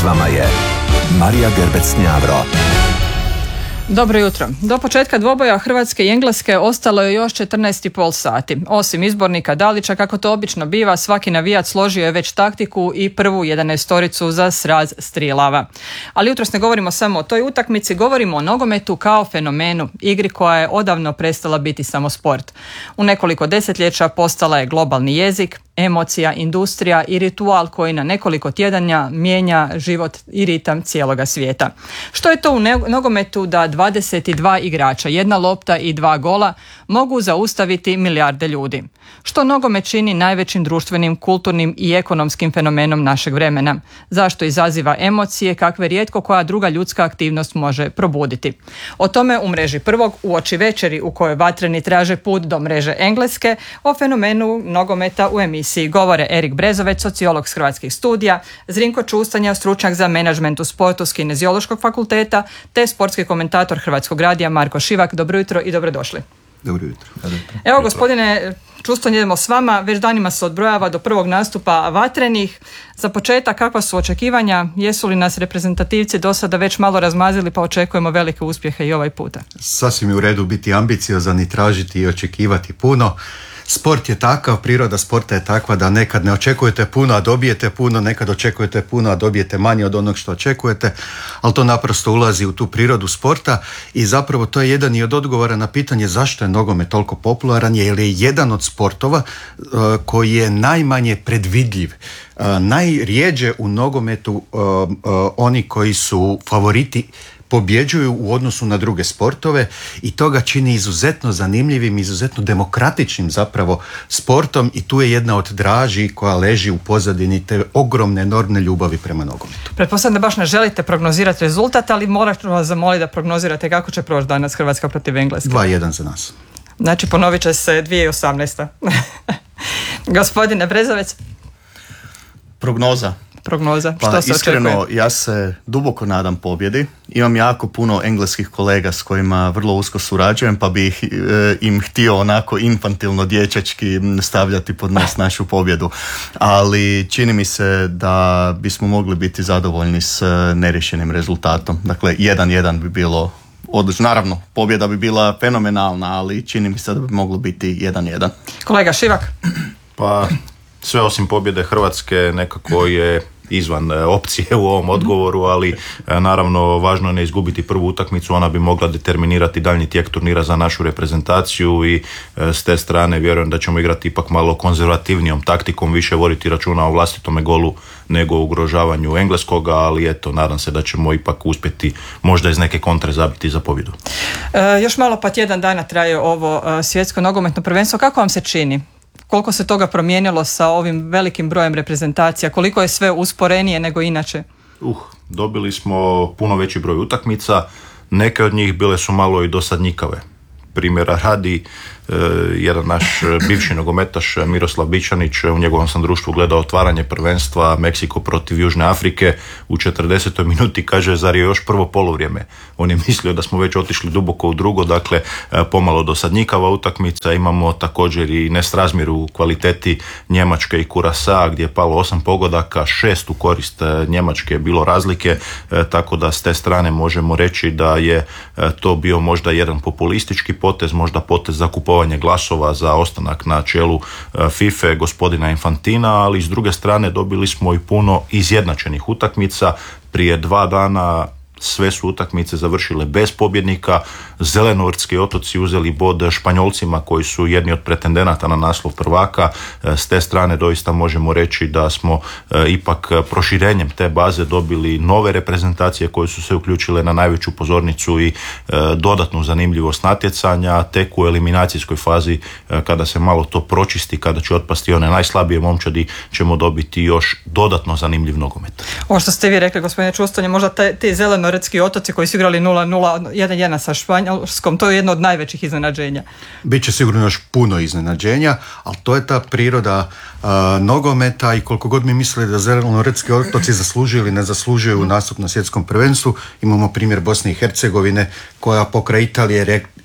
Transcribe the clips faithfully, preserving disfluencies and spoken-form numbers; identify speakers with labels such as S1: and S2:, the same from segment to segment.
S1: vama je Marija Gerbec-Njavro.
S2: Dobro jutro. Do početka dvoboja Hrvatske i Engleske ostalo je još četrnaest i pol sati. Osim izbornika Dalića, kako to obično biva, svaki navijač složio je već taktiku i prvu jedanaestoricu za sraz Strilava. Ali jutros ne govorimo samo o toj utakmici, govorimo o nogometu kao fenomenu, igri koja je odavno prestala biti samo sport. U nekoliko desetljeća postala je globalni jezik, emocija, industrija i ritual koji na nekoliko tjedanja mijenja život i ritam cijeloga svijeta. Što je to u nogometu da dvadeset dva igrača, jedna lopta i dva gola mogu zaustaviti milijarde ljudi? Što nogomet čini najvećim društvenim, kulturnim i ekonomskim fenomenom našeg vremena? Zašto izaziva emocije kakve rijetko koja druga ljudska aktivnost može probuditi? O tome u mreži Prvog uoči večeri u kojoj vatreni traže put do mreže Engleske, o fenomenu nogometa u emisiji govore Erik Brezovec, sociolog s Hrvatskih studija, Zrinko Čustanja, stručnjak za menadžment u sportu s Kineziološkog fakulteta, te sportski komentator Hrvatskog radija Marko Šivak. Dobro jutro i dobrodošli.
S3: Dobro jutro. Dobro jutro.
S2: Evo, gospodine Čustonj, idemo s vama. Već danima se odbrojava do prvog nastupa vatrenih. Za početak, kakva su očekivanja? Jesu li nas reprezentativci do sada već malo razmazili, pa očekujemo velike uspjehe i ovaj puta?
S3: Sasvim je u redu biti ambiciozan i tražiti i očekivati puno. Sport je takav, priroda sporta je takva da nekad ne očekujete puno, a dobijete puno, nekad očekujete puno, a dobijete manje od onog što očekujete, ali to naprosto ulazi u tu prirodu sporta i zapravo to je jedan i od odgovora na pitanje zašto je nogomet toliko popularan, jer je jedan od sportova uh, koji je najmanje predvidljiv. Uh, najrijeđe u nogometu uh, uh, oni koji su favoriti pobjeđuju u odnosu na druge sportove i to ga čini izuzetno zanimljivim, izuzetno demokratičnim zapravo sportom i tu je jedna od draži koja leži u pozadini te ogromne, enormne ljubavi prema nogometu.
S2: Pretpostavljam da baš ne želite prognozirati rezultat, ali moram vas zamoliti da prognozirate kako će proći danas Hrvatska protiv Engleske.
S3: dva jedan za nas.
S2: Znači ponovit će se dvije tisuće osamnaesta. Gospodine Brezovec.
S4: Prognoza.
S2: Prognoza.
S4: Pa
S2: Što se
S4: iskreno,
S2: očekuje?
S4: ja se duboko nadam pobjedi. Imam jako puno engleskih kolega s kojima vrlo usko surađujem, pa bih e, im htio onako infantilno, dječački stavljati pod nos našu pobjedu. Ali čini mi se da bismo mogli biti zadovoljni s neriješenim rezultatom. Dakle, jedan jedan bi bilo odlično. Naravno, pobjeda bi bila fenomenalna, ali čini mi se da bi moglo biti jedan jedan.
S2: Kolega Šivak.
S5: Pa sve osim pobjede Hrvatske nekako je izvan opcije u ovom odgovoru, ali naravno važno je ne izgubiti prvu utakmicu, ona bi mogla determinirati daljnji tijek turnira za našu reprezentaciju i s te strane vjerujem da ćemo igrati ipak malo konzervativnijom taktikom, više voditi računa o vlastitome golu nego o ugrožavanju engleskoga, ali eto, nadam se da ćemo ipak uspjeti možda iz neke kontre zabiti za pobjedu.
S2: E, još malo pa tjedan dana traje ovo e, svjetsko nogometno prvenstvo. Kako vam se čini? Koliko se toga promijenilo sa ovim velikim brojem reprezentacija? Koliko je sve usporenije nego inače?
S5: Uh, dobili smo puno veći broj utakmica. Neke od njih bile su malo i dosadnjikave. Primjera radi, jedan naš bivši nogometaš Miroslav Bičanić, u njegovom sam društvu gledao otvaranje prvenstva Meksiko protiv Južne Afrike, u četrdesetoj minuti kaže zar je još prvo poluvrijeme. On je mislio da smo već otišli duboko u drugo, dakle pomalo dosadnjikava utakmica. Imamo također i nesrazmjer u kvaliteti Njemačke i Kurasa gdje je palo osam pogodaka, šest u korist Njemačke je bilo razlike, tako da s te strane možemo reći da je to bio možda jedan populistički potez, možda potez za kupovanje glasova za ostanak na čelu FIFA gospodina Infantina, ali s druge strane dobili smo i puno izjednačenih utakmica. Prije dva dana sve su utakmice završile bez pobjednika. Zelenovrtski otoci uzeli bod Španjolcima koji su jedni od pretendenata na naslov prvaka. S te strane doista možemo reći da smo e, ipak proširenjem te baze dobili nove reprezentacije koje su se uključile na najveću pozornicu i e, dodatnu zanimljivost natjecanja. Tek u eliminacijskoj fazi e, kada se malo to pročisti, kada će otpasti one najslabije momčadi, ćemo dobiti još dodatno zanimljiv nogomet.
S2: Ovo što ste vi rekli, gospodine Čustonje, možda te, te zelenoretski otoci koji su igrali nula nula, jedan jedan sa Španjolskom, to je jedno od najvećih iznenađenja.
S3: Biće sigurno još puno iznenađenja, ali to je ta priroda uh, nogometa i koliko god mi mislili da zelenoretski otoci zaslužuju ili ne zaslužuju nastup na svjetskom prvenstvu, imamo primjer Bosne i Hercegovine koja pokraj Italije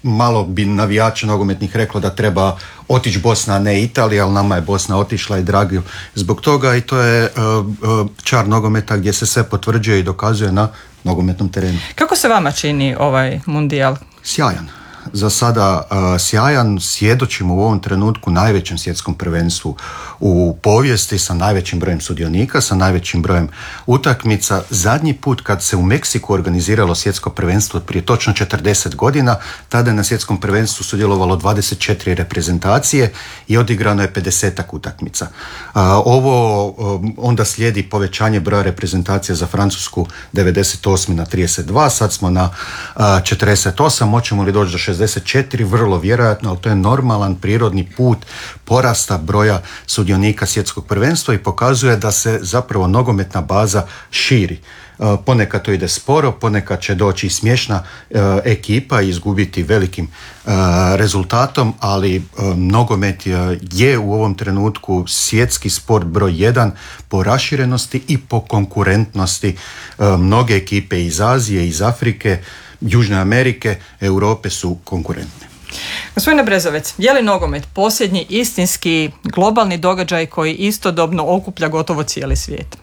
S3: malo bi navijača nogometnih reklo da treba otići Bosna, a ne Italija, ali nama je Bosna otišla i dragi zbog toga i to je uh, uh, čar nogometa gdje se sve potvrđuje i dokazuje na nogometnom terenu.
S2: Kako se vama čini ovaj mundijal?
S3: Sjajan. Za sada uh, sjajan, svjedočimo u ovom trenutku najvećem svjetskom prvenstvu u povijesti sa najvećim brojem sudionika, sa najvećim brojem utakmica. Zadnji put kad se u Meksiku organiziralo svjetsko prvenstvo prije točno četrdeset godina, tada je na svjetskom prvenstvu sudjelovalo dvadeset četiri reprezentacije i odigrano je pedesetak utakmica. Uh, ovo um, onda slijedi povećanje broja reprezentacija za Francusku devedeset osme na trideset dva, sad smo na uh, četrdeset osam, moćemo li doći do šezdeset četiri, vrlo vjerojatno, ali to je normalan prirodni put porasta broja sudionika svjetskog prvenstva i pokazuje da se zapravo nogometna baza širi. Ponekad to ide sporo, ponekad će doći smiješna ekipa i izgubiti velikim rezultatom, ali nogomet je u ovom trenutku svjetski sport broj jedan po raširenosti i po konkurentnosti. Mnoge ekipe iz Azije, iz Afrike, Južne Amerike, Europe su konkurentne.
S2: Gospodine Brezovec, je li nogomet posljednji istinski globalni događaj koji istodobno okuplja gotovo cijeli svijet?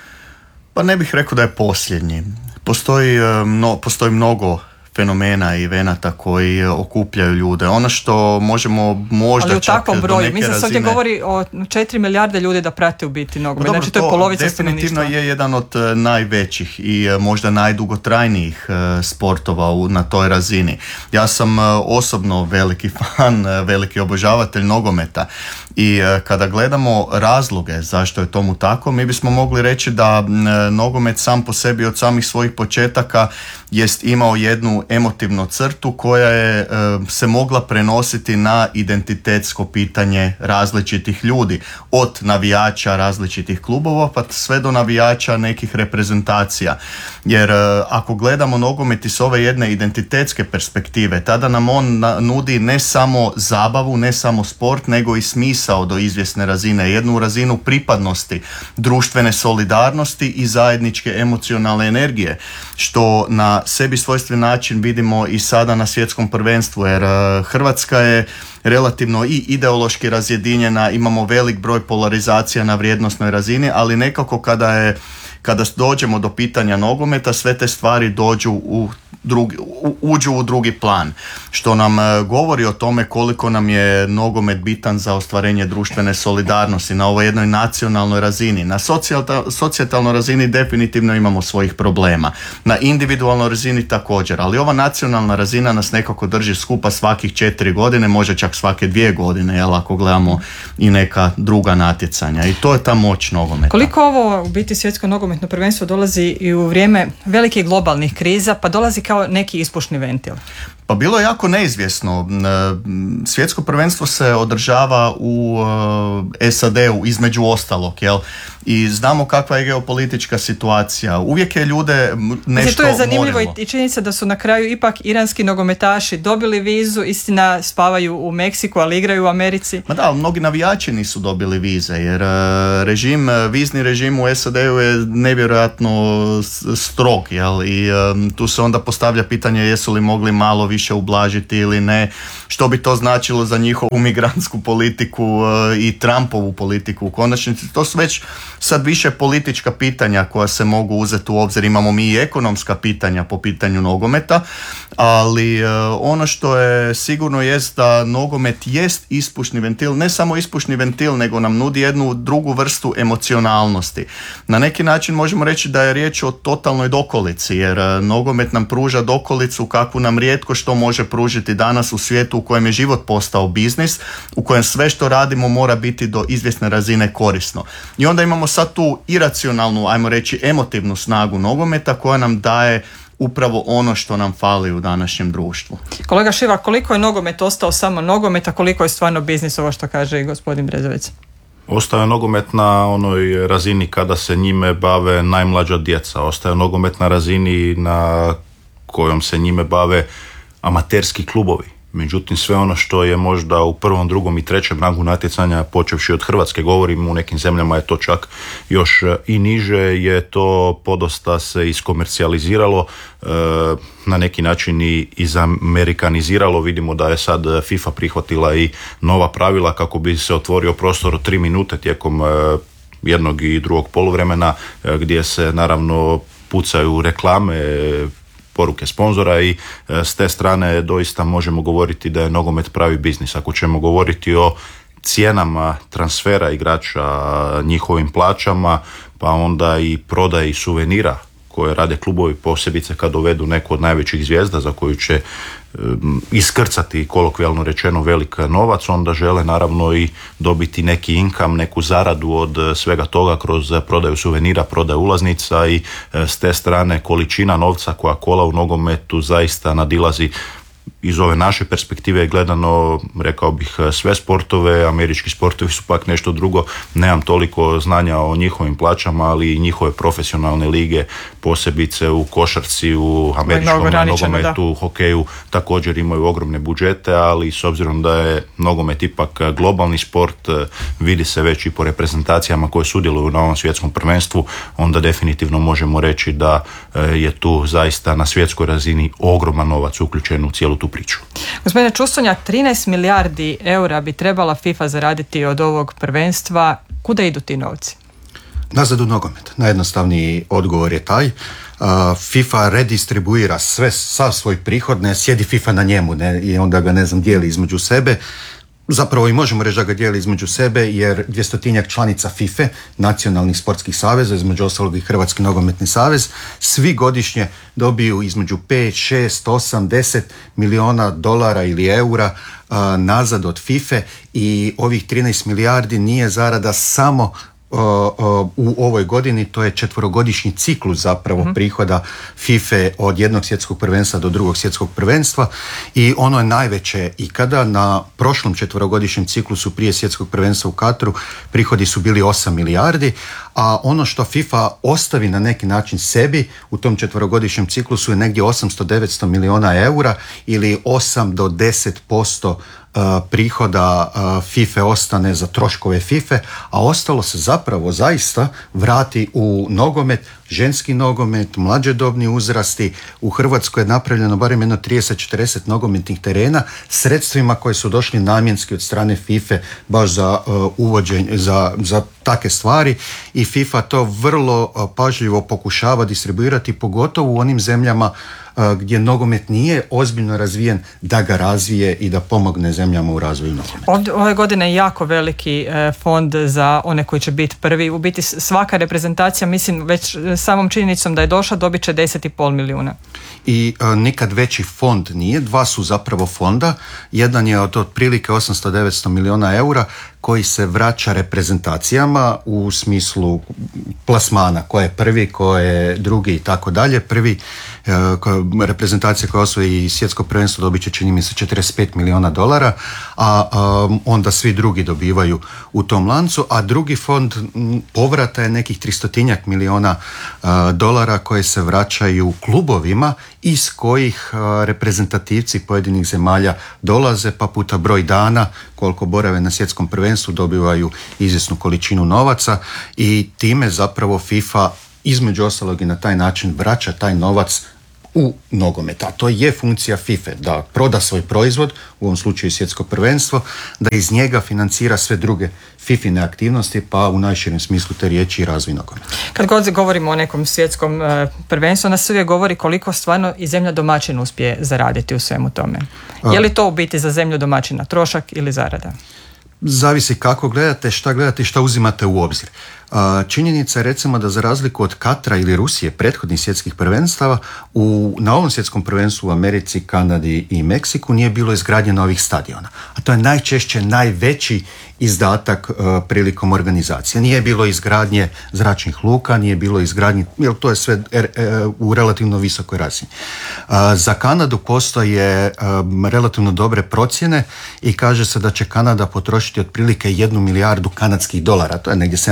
S4: Pa ne bih rekao da je posljednji. Postoji, no, postoji mnogo fenomena i evenata koji okupljaju ljude. Ono što možemo možda
S2: ali u
S4: čak
S2: takvom
S4: do
S2: broju.
S4: neke
S2: Mislim,
S4: razine...
S2: ovdje govori o četiri milijarde ljudi da prate u biti nogomet.
S4: Dobro,
S2: znači to je polovica stanovništva.
S4: Definitivno je jedan od najvećih i možda najdugotrajnijih sportova u, na toj razini. Ja sam osobno veliki fan, veliki obožavatelj nogometa i kada gledamo razloge zašto je tomu tako, mi bismo mogli reći da nogomet sam po sebi od samih svojih početaka jest imao jednu emotivnu crtu koja je se mogla prenositi na identitetsko pitanje različitih ljudi, od navijača različitih klubova pa sve do navijača nekih reprezentacija. Jer ako gledamo nogomet iz ove jedne identitetske perspektive, tada nam on nudi ne samo zabavu, ne samo sport, nego i smisao do izvjesne razine, jednu razinu pripadnosti, društvene solidarnosti i zajedničke emocionalne energije, što na sebi svojstven način vidimo i sada na svjetskom prvenstvu, jer Hrvatska je relativno i ideološki razjedinjena, imamo velik broj polarizacija na vrijednosnoj razini, ali nekako kada je kada dođemo do pitanja nogometa, sve te stvari dođu u drugi, u, uđu u drugi plan, što nam govori o tome koliko nam je nogomet bitan za ostvarenje društvene solidarnosti na ovoj jednoj nacionalnoj razini. Na socijalnoj razini definitivno imamo svojih problema, na individualnoj razini također, ali ova nacionalna razina nas nekako drži skupa svakih četiri godine, može čak svake dvije godine, jel, ako gledamo i neka druga natjecanja, i to je ta moć nogometa.
S2: Koliko ovo u biti svjetsko nogometno prvenstvo dolazi i u vrijeme velikih globalnih kriza, pa dolazi kao neki ispušni ventil?
S4: Pa bilo je jako neizvjesno. Svjetsko prvenstvo se održava u S A D-u između ostalog, jel? I znamo kakva je geopolitička situacija. Uvijek je ljude nešto
S2: to je zanimljivo
S4: morilo.
S2: I činjenica da su na kraju ipak iranski nogometaši dobili vizu, istina spavaju u Meksiku, ali igraju u Americi.
S4: Ma da, mnogi navijači nisu dobili vize, jer režim, vizni režim u S A D-u je nevjerojatno strog, jel? I um, tu se onda postavlja pitanje jesu li mogli malo više ublažiti ili ne, što bi to značilo za njihovu migrantsku politiku uh, i Trumpovu politiku u konačnici. To su već sad više politička pitanja koja se mogu uzeti u obzir. Imamo mi i ekonomska pitanja po pitanju nogometa, ali uh, ono što je sigurno jest da nogomet jest ispušni ventil, ne samo ispušni ventil, nego nam nudi jednu drugu vrstu emocionalnosti. Na neki način možemo reći da je riječ o totalnoj dokolici, jer uh, nogomet nam pruža dokolicu kakvu nam rijetko što može pružiti danas u svijetu u kojem je život postao biznis, u kojem sve što radimo mora biti do izvjesne razine korisno. I onda imamo sad tu iracionalnu, ajmo reći emotivnu snagu nogometa koja nam daje upravo ono što nam fali u današnjem društvu.
S2: Kolega Šiva, koliko je nogomet ostao samo nogomet, a koliko je stvarno biznis, ovo što kaže i gospodin Brezovec?
S5: Ostaje nogomet na onoj razini kada se njime bave najmlađa djeca. Ostaje nogomet na razini na kojom se njime bave amaterski klubovi. Međutim, sve ono što je možda u prvom, drugom i trećem rangu natjecanja, počevši od Hrvatske, govorim, u nekim zemljama je to čak još i niže, je to podosta se iskomercijaliziralo, na neki način i izamerikaniziralo. Vidimo da je sad FIFA prihvatila i nova pravila kako bi se otvorio prostor od tri minute tijekom jednog i drugog poluvremena, gdje se naravno pucaju reklame, poruke sponzora i s te strane doista možemo govoriti da je nogomet pravi biznis. Ako ćemo govoriti o cijenama transfera igrača, njihovim plaćama, pa onda i prodaji suvenira koje rade klubovi, posebice kad dovedu neku od najvećih zvijezda za koju će um, iskrcati, kolokvijalno rečeno, velik novac, onda žele naravno i dobiti neki income, neku zaradu od svega toga kroz prodaju suvenira, prodaju ulaznica i s te strane količina novca koja kola u nogometu zaista nadilazi iz ove naše perspektive gledano, rekao bih, sve sportove. Američki sportovi su pak nešto drugo, nemam toliko znanja o njihovim plaćama, ali i njihove profesionalne lige, posebice u košarci, u američkom nogometu, u hokeju također imaju ogromne budžete, ali s obzirom da je nogomet ipak globalni sport, vidi se već i po reprezentacijama koje sudjeluju na ovom svjetskom prvenstvu, onda definitivno možemo reći da je tu zaista na svjetskoj razini ogroman novac uključen u cijelu tu priču.
S2: Gospodine Čustonja, trinaest milijardi eura bi trebala FIFA zaraditi od ovog prvenstva. Kuda idu ti novci?
S3: Nazad u nogomet. Najjednostavniji odgovor je taj. Uh, FIFA redistribuira sve, sav svoj prihod, ne sjedi FIFA na njemu, ne, i onda ga, ne znam, dijeli između sebe. Zapravo i možemo reći da ga dijeli između sebe, jer dvjestotinjak članica FIFA, nacionalnih sportskih saveza, između ostalog i Hrvatski nogometni savez, svi godišnje dobiju između pet, šest, osam, deset milijuna dolara ili eura uh, nazad od FIFA i ovih trinaest milijardi nije zarada samo Uh, uh, u ovoj godini, to je četverogodišnji ciklus zapravo mm-hmm. prihoda FIFA od jednog svjetskog prvenstva do drugog svjetskog prvenstva i ono je najveće ikada. Na prošlom četverogodišnjem ciklusu prije svjetskog prvenstva u Katru prihodi su bili osam milijardi, a ono što FIFA ostavi na neki način sebi u tom četverogodišnjem ciklusu je negdje osamsto do devetsto milijuna eura ili osam do deset posto Uh, prihoda uh, FIFA ostane za troškove FIFA, a ostalo se zapravo zaista vrati u nogomet, ženski nogomet, mlađodobni uzrasti. U Hrvatskoj je napravljeno barem jedno trideset do četrdeset nogometnih terena sredstvima koji su došli namjenski od strane FIFA baš za uh, uvođenje, za, za takve stvari i FIFA to vrlo uh, pažljivo pokušava distribuirati, pogotovo u onim zemljama gdje nogomet nije ozbiljno razvijen, da ga razvije i da pomogne zemljama u razvoju nogometa.
S2: Ovdje, ove godine je jako veliki e, fond za one koji će biti prvi. U biti svaka reprezentacija, mislim, već samom činjenicom da je došla, dobit će deset i pol milijuna.
S3: I e, nikad veći fond nije, dva su zapravo fonda. Jedan je od otprilike osamsto do devetsto milijuna eura koji se vraća reprezentacijama u smislu plasmana, ko je prvi, ko je drugi i tako dalje. Prvi e, reprezentacija koja osvoji svjetsko prvenstvo dobit će, čini mi se, četrdeset pet milijuna dolara, a, a onda svi drugi dobivaju u tom lancu, a drugi fond povrata je nekih tristotinjak milijuna a, dolara koje se vraćaju klubovima iz kojih a, reprezentativci pojedinih zemalja dolaze, pa puta broj dana koliko borave na svjetskom prvenstvu dobivaju izvjesnu količinu novaca i time zapravo FIFA između ostalog i na taj način vraća taj novac u nogomet. A to je funkcija FIFA, da proda svoj proizvod, u ovom slučaju svjetsko prvenstvo, da iz njega financira sve druge FIFIne aktivnosti, pa u najširem smislu te riječi i razvoj nogometa.
S2: Kad god govorimo o nekom svjetskom prvenstvu, onda se uvijek govori koliko stvarno i zemlja domaćin uspije zaraditi u svemu tome. Je li to u biti za zemlju domaćina trošak ili zarada?
S3: Zavisi kako gledate, šta gledate i šta uzimate u obzir. Činjenica je recimo da za razliku od Katra ili Rusije, prethodnih svjetskih prvenstava, u, na ovom svjetskom prvenstvu u Americi, Kanadi i Meksiku nije bilo izgradnje novih stadiona. A to je najčešće najveći izdatak uh, prilikom organizacije. Nije bilo izgradnje zračnih luka, nije bilo izgradnje, jer to je sve er, er, u relativno visokoj razini. Uh, za Kanadu postoje um, relativno dobre procjene i kaže se da će Kanada potrošiti otprilike jednu milijardu kanadskih dolara, to je negdje sedamsto do osamsto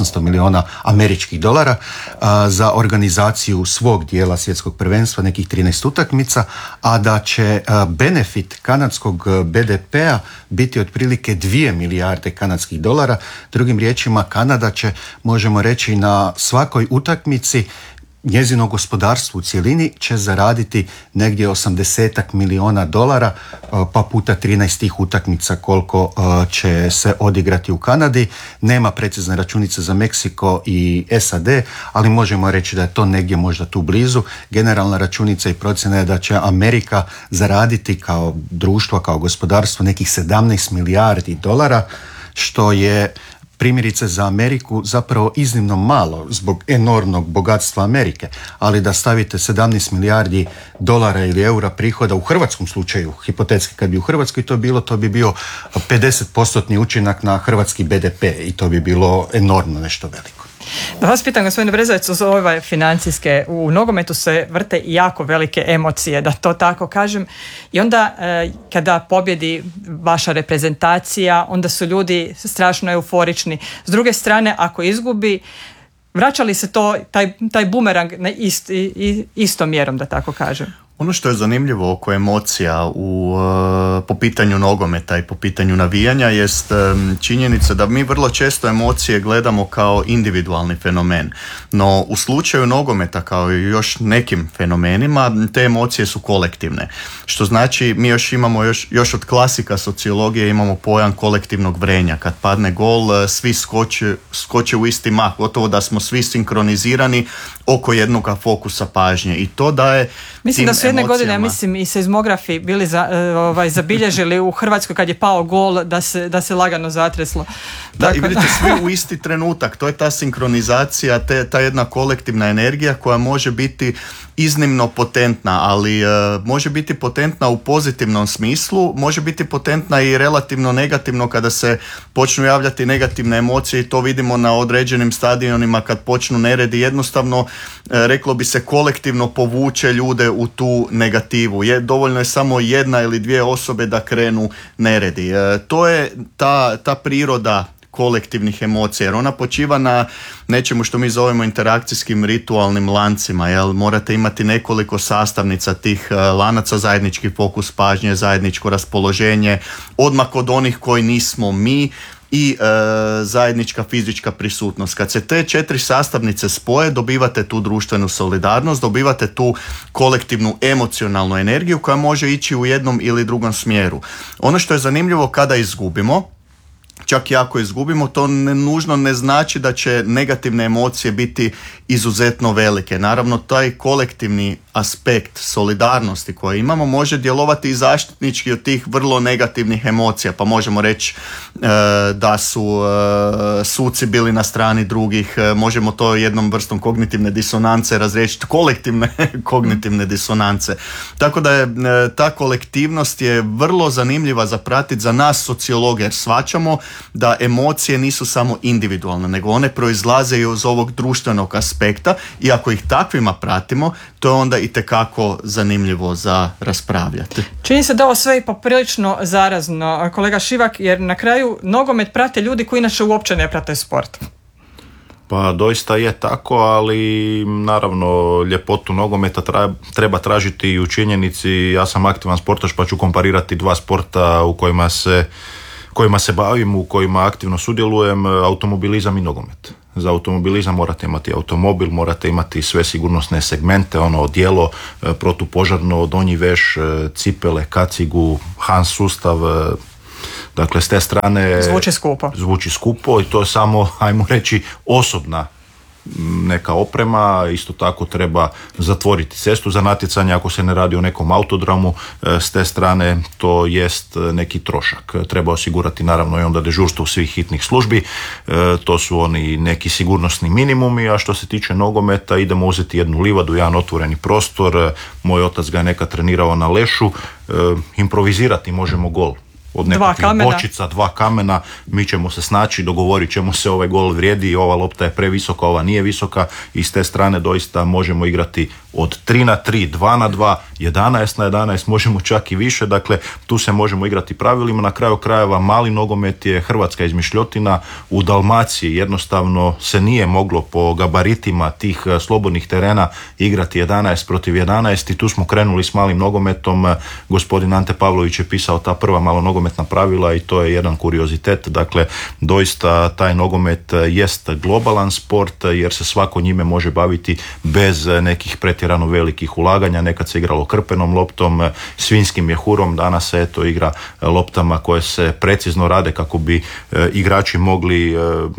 S3: osamsto milijuna američkih dolara a, za organizaciju svog dijela svjetskog prvenstva, nekih trinaest utakmica, a da će a, benefit kanadskog be de pea biti otprilike dvije milijarde kanadskih dolara. Drugim riječima, Kanada će, možemo reći, na svakoj utakmici njezino gospodarstvo u cjelini će zaraditi negdje osamdesetak milijuna dolara, pa puta trinaest tih utakmica koliko će se odigrati u Kanadi. Nema precizne računice za Meksiko i es a de, ali možemo reći da je to negdje možda tu blizu. Generalna računica i procjena je da će Amerika zaraditi kao društvo, kao gospodarstvo nekih sedamnaest milijardi dolara, što je primjerice za Ameriku zapravo iznimno malo zbog enormnog bogatstva Amerike, ali da stavite sedamnaest milijardi dolara ili eura prihoda u hrvatskom slučaju, hipotetski kad bi u Hrvatskoj to bilo, to bi bio pedeset posto učinak na hrvatski be de pe i to bi bilo enormno nešto veliko.
S2: Da vas pitam, gospodine Brezovac, uz ove financijske, u nogometu se vrte jako velike emocije, da to tako kažem, i onda e, kada pobjedi vaša reprezentacija, onda su ljudi strašno euforični. S druge strane, ako izgubi, vraća li se to, taj, taj bumerang na ist, i, istom mjerom, da tako kažem?
S4: Ono što je zanimljivo oko emocija u, uh, po pitanju nogometa i po pitanju navijanja jest um, činjenica da mi vrlo često emocije gledamo kao individualni fenomen. No u slučaju nogometa, kao i još nekim fenomenima, te emocije su kolektivne. Što znači mi još imamo, još, još od klasika sociologije imamo pojam kolektivnog vrenja. Kad padne gol, svi skoče, skoče u isti mah, gotovo da smo svi sinkronizirani oko jednog fokusa pažnje. I to daje
S2: Mislim da su jedne godine, ja mislim, i seizmografi bili za, ovaj, zabilježili u Hrvatskoj kad je pao gol da se, da se lagano zatreslo.
S4: Da,
S2: Tako,
S4: i vidite, svi u isti trenutak. To je ta sinkronizacija, te, ta jedna kolektivna energija koja može biti iznimno potentna, ali uh, može biti potentna u pozitivnom smislu, može biti potentna i relativno negativno kada se počnu javljati negativne emocije i to vidimo na određenim stadionima kad počnu neredi. Jednostavno, uh, reklo bi se, kolektivno povuče ljude u tu negativu. Je, dovoljno je samo jedna ili dvije osobe da krenu neredi. Uh, to je ta, ta priroda kolektivnih emocija, jer ona počiva na nečemu što mi zovemo interakcijskim ritualnim lancima, jel? Morate imati nekoliko sastavnica tih uh, lanaca, zajednički fokus pažnje, zajedničko raspoloženje, odmah kod onih koji nismo mi i e, zajednička fizička prisutnost. Kad se te četiri sastavnice spoje, dobivate tu društvenu solidarnost, dobivate tu kolektivnu emocionalnu energiju koja može ići u jednom ili drugom smjeru. Ono što je zanimljivo kada izgubimo, čak i ako izgubimo, to ne, nužno ne znači da će negativne emocije biti izuzetno velike. Naravno, taj kolektivni aspekt solidarnosti koje imamo može djelovati i zaštitnički od tih vrlo negativnih emocija, pa možemo reći e, da su e, suci bili na strani drugih, e, možemo to jednom vrstom kognitivne disonance razriješiti, kolektivne kognitivne disonance. Tako da je e, ta kolektivnost je vrlo zanimljiva za pratiti za nas sociologe, jer shvaćamo da emocije nisu samo individualne, nego one proizlaze i iz ovog društvenog aspekta i ako ih takvima pratimo, to je onda itekako zanimljivo za raspravljati.
S2: Čini se da ovo sve je poprilično zarazno, kolega Šivak, jer na kraju nogomet prate ljudi koji inače uopće ne prate sport.
S5: Pa doista je tako, ali naravno ljepotu nogometa treba tražiti i u činjenici. Ja sam aktivan sportaš pa ću komparirati dva sporta u kojima se kojima se bavim, u kojima aktivno sudjelujem, automobilizam i nogomet. Za automobilizam morate imati automobil, morate imati sve sigurnosne segmente, ono odijelo, protupožarno, donji veš, cipele, kacigu, Hans sustav. Dakle, s te strane
S2: zvuči skupo.
S5: Zvuči skupo i to je samo, ajmo reći, osobna neka oprema. Isto tako treba zatvoriti cestu za natjecanje ako se ne radi o nekom autodramu. S te strane to jest neki trošak. Treba osigurati naravno i onda dežurstvo svih hitnih službi. To su oni neki sigurnosni minimumi, a što se tiče nogometa idemo uzeti jednu livadu, jedan otvoreni prostor. Moj otac ga je nekad trenirao na lešu. Improvizirati možemo gol. od
S2: dva
S5: nekakvih
S2: kamena.
S5: bočica, dva kamena, mi ćemo se snaći, dogovorit ćemo se, ovaj gol vrijedi, ova lopta je previsoka, ova nije visoka, i s te strane doista možemo igrati od tri na tri, dva na dva, jedanaest na jedanaest, možemo čak i više, dakle tu se možemo igrati pravilima. Na kraju krajeva mali nogomet je hrvatska izmišljotina, u Dalmaciji jednostavno se nije moglo po gabaritima tih slobodnih terena igrati jedanaest protiv jedanaest i tu smo krenuli s malim nogometom. Gospodin Ante Pavlović je pisao ta prva malo nogometna pravila i to je jedan kuriozitet. Dakle, doista taj nogomet jest globalan sport jer se svako njime može baviti bez nekih pretjerano velikih ulaganja. Nekad se igralo krpenom loptom, svinjskim mjehurom, danas se eto igra loptama koje se precizno rade kako bi e, igrači mogli e,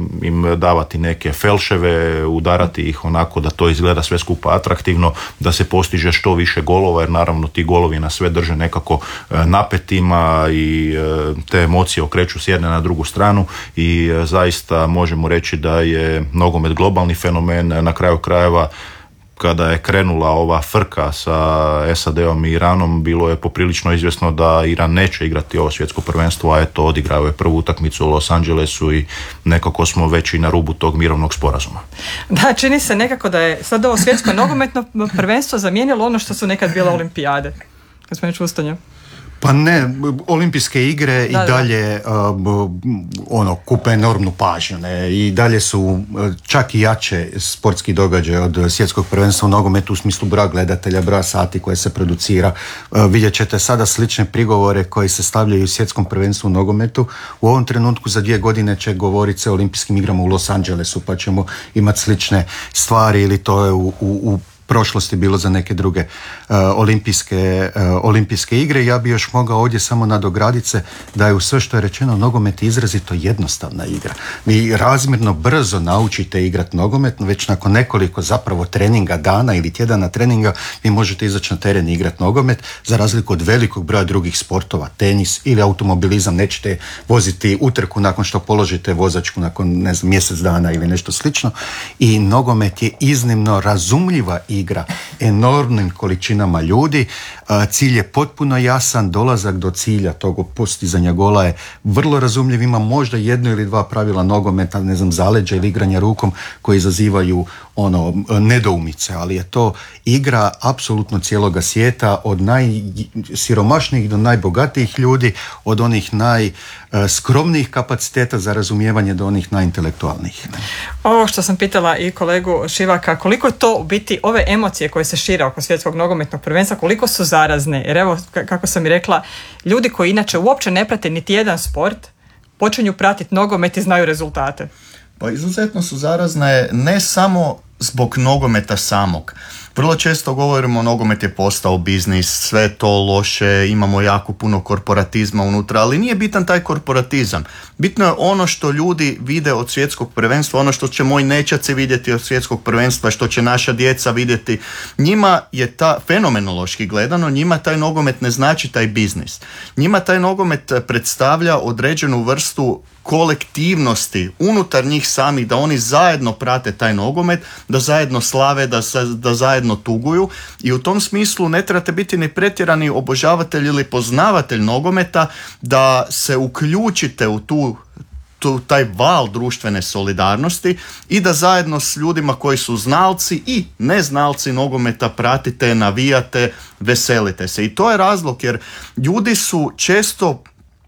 S5: im davati neke felševe, udarati ih onako da to izgleda sve skupa atraktivno, da se postiže što više golova, jer naravno ti golovi na sve drže nekako e, napetima i e, te emocije okreću s jedne na drugu stranu i e, zaista možemo reći da je nogomet globalni fenomen. Na kraju krajeva kada je krenula ova frka sa S A D-om i Iranom, bilo je poprilično izvjesno da Iran neće igrati ovo svjetsko prvenstvo, a eto odigrao je prvu utakmicu u Los Angelesu i nekako smo već i na rubu tog mirovnog sporazuma.
S2: Da, čini se nekako da je sad ovo svjetsko nogometno prvenstvo zamijenilo ono što su nekad bile olimpijade. Kad smo već ustanje.
S3: Pa ne, olimpijske igre
S2: da,
S3: i dalje uh, ono, kupe enormnu pažnju, ne, i dalje su uh, čak i jače sportski događaj od svjetskog prvenstva u nogometu u smislu broja gledatelja, broja sati koje se producira. Uh, vidjet ćete sada slične prigovore koji se stavljaju u svjetskom prvenstvu u nogometu. U ovom trenutku za dvije godine će govoriti se o olimpijskim igrama u Los Angelesu, pa ćemo imati slične stvari, ili to je u, u, u prošlosti bilo za neke druge uh, olimpijske, uh, olimpijske igre. Ja bi još mogao ovdje samo nadograditi se da je u sve što je rečeno nogomet izrazito jednostavna igra. Vi razmjerno brzo naučite igrati nogomet, već nakon nekoliko zapravo treninga dana ili tjedana treninga vi možete izaći na teren i igrati nogomet, za razliku od velikog broja drugih sportova, tenis ili automobilizam, nećete voziti utrku nakon što položite vozačku nakon ne znam, mjesec dana ili nešto slično. I nogomet je iznimno razumljiva igra igra enormnim količinama ljudi. Cilj je potpuno jasan, dolazak do cilja tog postizanja gola je vrlo razumljiv, ima možda jedno ili dva pravila nogometa, ne znam, zaleđa ili igranja rukom koji izazivaju ono nedoumice, ali je to igra apsolutno cijeloga svijeta, od najsiromašnijih do najbogatijih ljudi, od onih najskromnijih kapaciteta za razumijevanje do onih najintelektualnijih.
S2: Ovo što sam pitala i kolegu Šivaka, koliko to u biti ove emocije koje se šire oko svjetskog nogometnog prvenstva, koliko su zarazne? Jer evo, kako sam i rekla, ljudi koji inače uopće ne prate niti jedan sport, počinju pratiti nogomet i znaju rezultate.
S4: Pa izuzetno su zarazne ne samo zbog nogometa samog. Vrlo često govorimo nogomet je postao biznis, sve to loše, imamo jako puno korporatizma unutra, ali nije bitan taj korporatizam. Bitno je ono što ljudi vide od svjetskog prvenstva, ono što će moji nećaci vidjeti od svjetskog prvenstva, što će naša djeca vidjeti. Njima je ta, fenomenološki gledano, njima taj nogomet ne znači taj biznis. Njima taj nogomet predstavlja određenu vrstu kolektivnosti unutar njih samih, da oni zajedno prate taj nogomet, da zajedno slave, da, da zajedno tuguju, i u tom smislu ne trebate biti ni pretjerani obožavatelj ili poznavatelj nogometa da se uključite u tu Tu, taj val društvene solidarnosti i da zajedno s ljudima koji su znalci i neznalci nogometa pratite, navijate, veselite se. I to je razlog, jer ljudi su često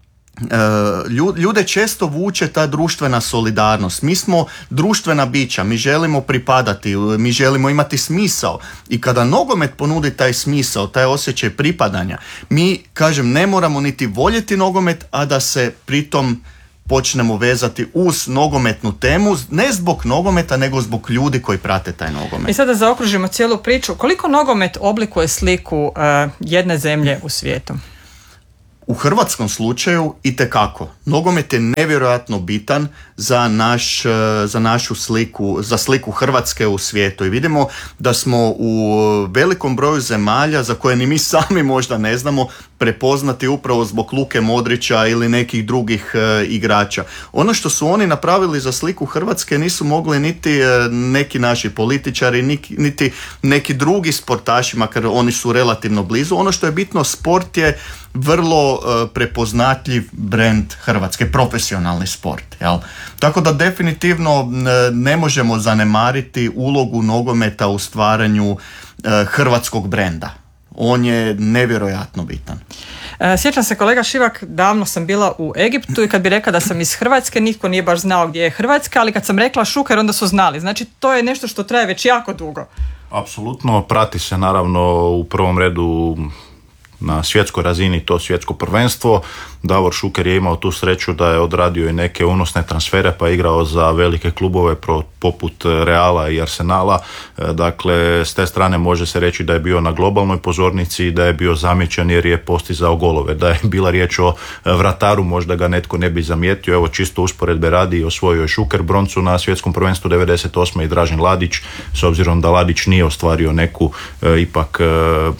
S4: ljude često vuče ta društvena solidarnost. Mi smo društvena bića, mi želimo pripadati, mi želimo imati smisao, i kada nogomet ponudi taj smisao, taj osjećaj pripadanja, mi, kažem, ne moramo niti voljeti nogomet, a da se pritom počnemo vezati uz nogometnu temu, ne zbog nogometa, nego zbog ljudi koji prate taj nogomet.
S2: I sada zaokružimo cijelu priču. Koliko nogomet oblikuje sliku uh, jedne zemlje u svijetu?
S4: U hrvatskom slučaju itekako. Nogomet je nevjerojatno bitan za, naš, za našu sliku, za sliku Hrvatske u svijetu. I vidimo da smo u velikom broju zemalja, za koje ni mi sami možda ne znamo, prepoznati upravo zbog Luke Modrića ili nekih drugih e, igrača. Ono što su oni napravili za sliku Hrvatske nisu mogli niti e, neki naši političari, niti, niti neki drugi sportaši, makar oni su relativno blizu. Ono što je bitno, sport je vrlo e, prepoznatljiv brand Hrvatske, profesionalni sport. Jel? Tako da definitivno e, ne možemo zanemariti ulogu nogometa u stvaranju e, hrvatskog brenda. On je nevjerojatno bitan.
S2: Sjećam se, kolega Šivak, davno sam bila u Egiptu i kad bi rekla da sam iz Hrvatske, nitko nije baš znao gdje je Hrvatska, ali kad sam rekla Šuker, onda su znali. Znači, to je nešto što traje već jako dugo.
S5: Apsolutno, prati se naravno u prvom redu na svjetskoj razini to svjetsko prvenstvo. Davor Šuker je imao tu sreću da je odradio i neke unosne transfere pa je igrao za velike klubove poput Reala i Arsenala. Dakle, s te strane može se reći da je bio na globalnoj pozornici i da je bio zamijećen jer je postizao golove. Da je bila riječ o vrataru, možda ga netko ne bi zamijetio. Evo, čisto usporedbe radi, osvojio je Šuker broncu na svjetskom prvenstvu devedeset osme i Dražen Ladić, s obzirom da Ladić nije ostvario neku e, ipak e,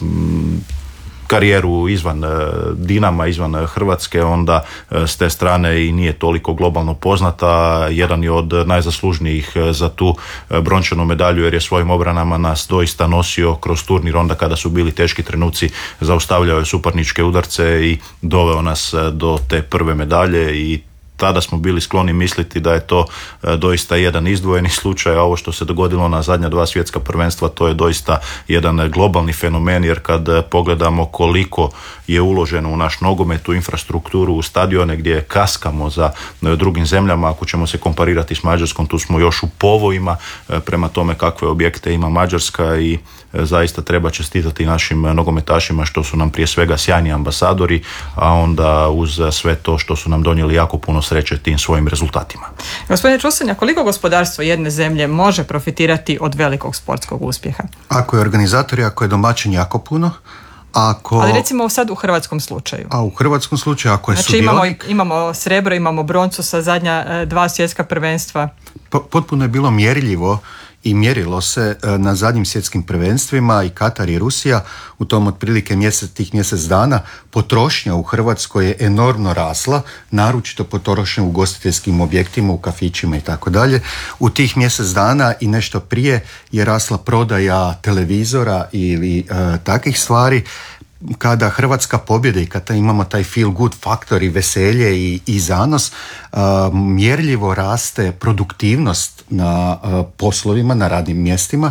S5: karijeru izvan Dinama, izvan Hrvatske, onda s te strane i nije toliko globalno poznata. Jedan je od najzaslužnijih za tu brončanu medalju jer je svojim obranama nas doista nosio kroz turnir, onda kada su bili teški trenuci zaustavljao je suparničke udarce i doveo nas do te prve medalje i tada smo bili skloni misliti da je to e, doista jedan izdvojeni slučaj, a ovo što se dogodilo na zadnja dva svjetska prvenstva, to je doista jedan globalni fenomen, jer kad pogledamo koliko je uloženo u naš nogomet, u infrastrukturu, u stadione gdje kaskamo za e, drugim zemljama, ako ćemo se komparirati s Mađarskom, tu smo još u povojima e, prema tome kakve objekte ima Mađarska i e, zaista treba čestitati našim nogometašima što su nam prije svega sjajni ambasadori, a onda uz sve to što su nam donijeli jako puno sreće tim svojim rezultatima.
S2: Gospodine Čusenja, koliko gospodarstvo jedne zemlje može profitirati od velikog sportskog uspjeha?
S3: Ako je organizator i ako je domaćin, jako puno. Ako...
S2: Ali recimo sad u hrvatskom slučaju.
S3: A u hrvatskom slučaju ako je
S2: znači,
S3: sudionik...
S2: Imamo, imamo srebro, imamo broncu sa zadnja dva svjetska prvenstva.
S3: Potpuno je bilo mjerljivo i mjerilo se na zadnjim svjetskim prvenstvima i Katar i Rusija u tom otprilike mjesec, tih mjesec dana. Potrošnja u Hrvatskoj je enormno rasla, naročito potrošnja u ugostiteljskim objektima, u kafićima i tako dalje. U tih mjesec dana i nešto prije je rasla prodaja televizora ili e, takvih stvari. Kada Hrvatska pobjede i kada imamo taj feel good faktor i veselje i, i zanos, uh, mjerljivo raste produktivnost na uh, poslovima, na radnim mjestima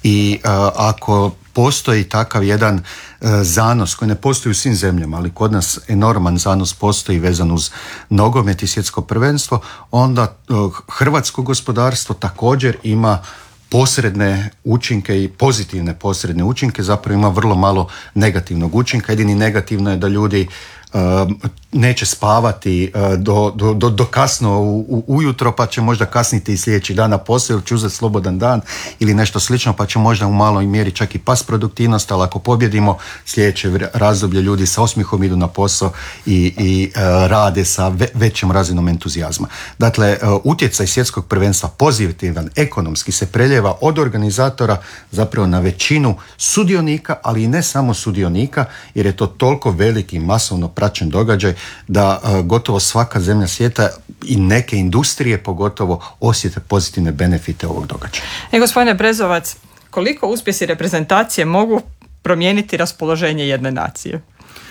S3: i uh, ako postoji takav jedan uh, zanos koji ne postoji u svim zemljama, ali kod nas enorman zanos postoji vezan uz nogomet i svjetsko prvenstvo, onda uh, hrvatsko gospodarstvo također ima posredne učinke i pozitivne posredne učinke, zapravo ima vrlo malo negativnog učinka. Jedini negativno je da ljudi uh, neće spavati uh, do, do, do, do kasno u, u, ujutro, pa će možda kasniti i sljedeći dan na posao ili će uzeti slobodan dan ili nešto slično, pa će možda u maloj mjeri čak i pas produktivnost, ali ako pobjedimo sljedeće razdoblje ljudi sa osmihom idu na posao i, i uh, rade sa ve, većom razinom entuzijazma. Dakle, uh, utjecaj svjetskog prvenstva pozitivan, ekonomski se preljeva od organizatora zapravo na većinu sudionika, ali i ne samo sudionika, jer je to toliko veliki masovno praćen događaj da uh, gotovo svaka zemlja svijeta i neke industrije pogotovo osjete pozitivne benefite ovog događaja.
S2: E, gospodine Brezovac, koliko uspjesi reprezentacije mogu promijeniti raspoloženje jedne nacije?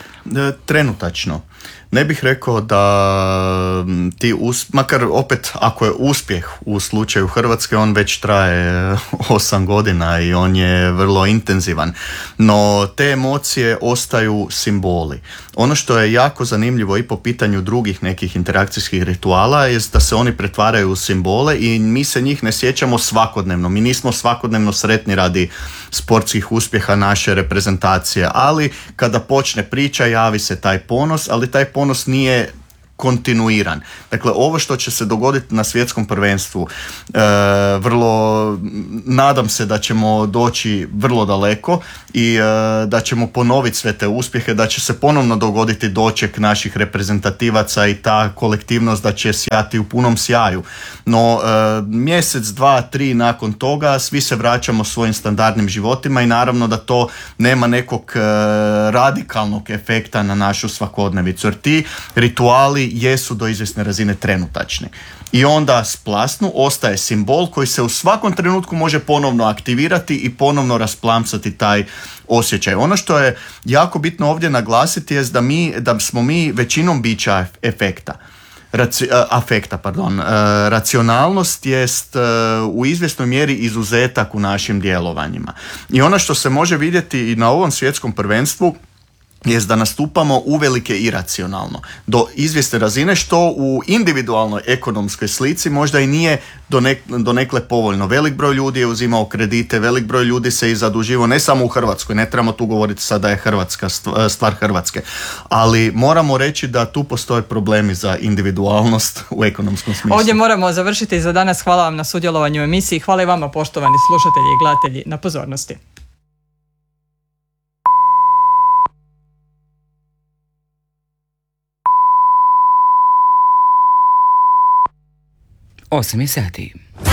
S4: E, trenutačno. Ne bih rekao da ti, us, makar opet ako je uspjeh u slučaju Hrvatske, on već traje osam godina i on je vrlo intenzivan. No te emocije ostaju simboli. Ono što je jako zanimljivo i po pitanju drugih nekih interakcijskih rituala je da se oni pretvaraju u simbole i mi se njih ne sjećamo svakodnevno. Mi nismo svakodnevno sretni radi sportskih uspjeha naše reprezentacije, ali kada počne priča javi se taj ponos, ali taj ponos nije kontinuiran. Dakle, ovo što će se dogoditi na svjetskom prvenstvu, e, vrlo, nadam se da ćemo doći vrlo daleko i e, da ćemo ponoviti sve te uspjehe, da će se ponovno dogoditi doček naših reprezentativaca i ta kolektivnost da će sjati u punom sjaju. No, e, mjesec, dva, tri nakon toga svi se vraćamo svojim standardnim životima i naravno da to nema nekog e, radikalnog efekta na našu svakodnevicu, jer ti rituali jesu do izvjesne razine trenutačni. I onda splasnu ostaje simbol koji se u svakom trenutku može ponovno aktivirati i ponovno rasplamsati taj osjećaj. Ono što je jako bitno ovdje naglasiti je da, mi, da smo mi većinom bića efekta. Raci, afekta, pardon. Racionalnost jest u izvjesnoj mjeri izuzetak u našim djelovanjima. I ono što se može vidjeti i na ovom svjetskom prvenstvu jest da nastupamo uvelike iracionalno do izvjesne razine, što u individualnoj ekonomskoj slici možda i nije donekle povoljno. Velik broj ljudi je uzimao kredite, velik broj ljudi se i zaduživao, ne samo u Hrvatskoj, ne trebamo tu govoriti sada da je Hrvatska stvar Hrvatske, ali moramo reći da tu postoje problemi za individualnost u ekonomskom smislu.
S2: Ovdje moramo završiti za danas. Hvala vam na sudjelovanju u emisiji. Hvala i vama, poštovani slušatelji i gledatelji, na pozornosti.
S6: osam je sati.